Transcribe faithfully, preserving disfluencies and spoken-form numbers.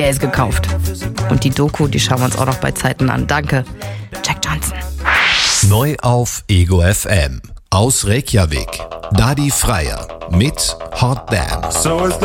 Er ist gekauft. Und die Doku, die schauen wir uns auch noch bei Zeiten an. Danke, Jack Johnson. Neu auf Ego F M. Aus Reykjavik. Dadi Freyr mit Hot Damn.